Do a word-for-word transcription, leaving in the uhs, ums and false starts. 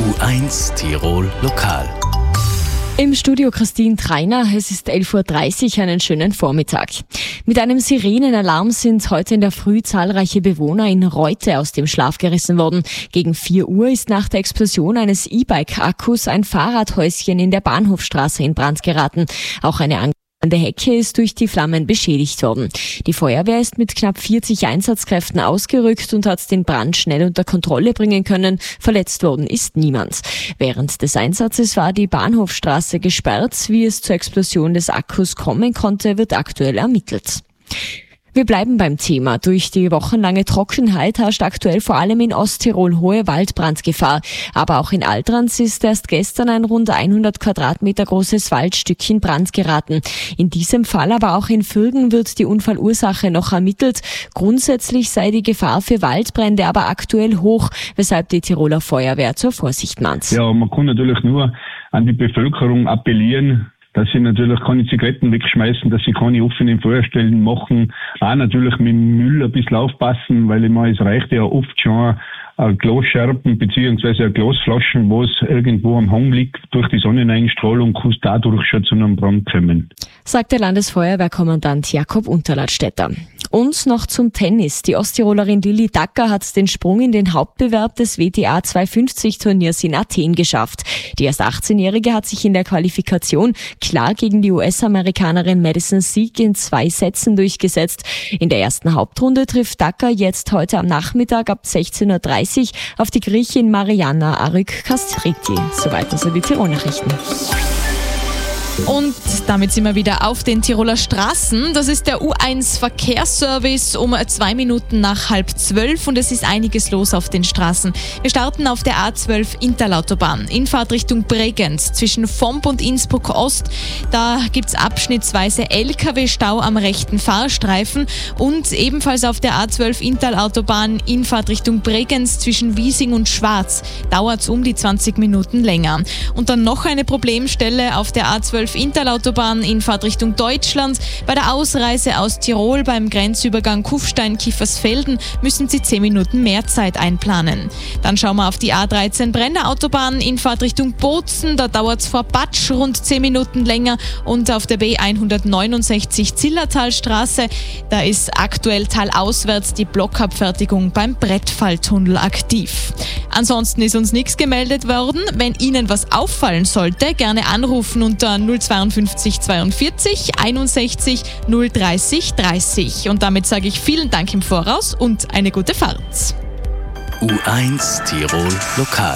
U eins Tirol Lokal. Im Studio Christine Treiner, es ist elf Uhr dreißig, einen schönen Vormittag. Mit einem Sirenenalarm sind heute in der Früh zahlreiche Bewohner in Reute aus dem Schlaf gerissen worden. Gegen vier Uhr ist nach der Explosion eines E-Bike-Akkus ein Fahrradhäuschen in der Bahnhofstraße in Brand geraten. Auch eine An An der Hecke ist durch die Flammen beschädigt worden. Die Feuerwehr ist mit knapp vierzig Einsatzkräften ausgerückt und hat den Brand schnell unter Kontrolle bringen können. Verletzt worden ist niemand. Während des Einsatzes war die Bahnhofstraße gesperrt. Wie es zur Explosion des Akkus kommen konnte, wird aktuell ermittelt. Wir bleiben beim Thema. Durch die wochenlange Trockenheit herrscht aktuell vor allem in Osttirol hohe Waldbrandgefahr. Aber auch in Altrans ist erst gestern ein rund hundert Quadratmeter großes Waldstück in Brand geraten. In diesem Fall, aber auch in Fürgen, wird die Unfallursache noch ermittelt. Grundsätzlich sei die Gefahr für Waldbrände aber aktuell hoch, weshalb die Tiroler Feuerwehr zur Vorsicht mahnt. Ja, man kann natürlich nur an die Bevölkerung appellieren, dass sie natürlich keine Zigaretten wegschmeißen, dass sie keine offenen Feuerstellen machen. Auch natürlich mit dem Müll ein bisschen aufpassen, weil ich meine, es reicht ja oft schon ein Glasscherben bzw. eine Glasflaschen, wo es irgendwo am Hang liegt, durch die Sonneneinstrahlung kann es dadurch schon zu einem Brand kommen. Sagt der Landesfeuerwehrkommandant Jakob Unterladstätter. Und noch zum Tennis. Die Osttirolerin Lilly Dacker hat den Sprung in den Hauptbewerb des W T A zweihundertfünfzig Turniers in Athen geschafft. Die erst achtzehnjährige hat sich in der Qualifikation klar gegen die U S-Amerikanerin Madison Sieg in zwei Sätzen durchgesetzt. In der ersten Hauptrunde trifft Dacker jetzt heute am Nachmittag ab sechzehn Uhr dreißig auf die Griechin Mariana Arük-Kastriti. Soweit also die Tirol-Nachrichten. Und damit sind wir wieder auf den Tiroler Straßen. Das ist der U eins Verkehrsservice um zwei Minuten nach halb zwölf und es ist einiges los auf den Straßen. Wir starten auf der A zwölf Interlautobahn in Fahrtrichtung Bregenz zwischen Vomp und Innsbruck Ost. Da gibt's abschnittsweise L K W-Stau am rechten Fahrstreifen und ebenfalls auf der A zwölf Interlautobahn in Fahrtrichtung Bregenz zwischen Wiesing und Schwarz dauert's um die zwanzig Minuten länger. Und dann noch eine Problemstelle auf der A zwölf Interlautobahn in Fahrtrichtung Deutschland. Bei der Ausreise aus Tirol beim Grenzübergang Kufstein-Kiefersfelden müssen Sie zehn Minuten mehr Zeit einplanen. Dann schauen wir auf die A dreizehn Brenner Autobahn in Fahrtrichtung Bozen. Da dauert es vor Batsch rund zehn Minuten länger. Und auf der B hundertneunundsechzig Zillertalstraße, da ist aktuell talauswärts die Blockabfertigung beim Brettfalltunnel aktiv. Ansonsten ist uns nichts gemeldet worden. Wenn Ihnen was auffallen sollte, gerne anrufen unter null zweiundfünfzig zweiundvierzig einundsechzig null dreißig dreißig. Und damit sage ich vielen Dank im Voraus und eine gute Fahrt. U eins Tirol Lokal.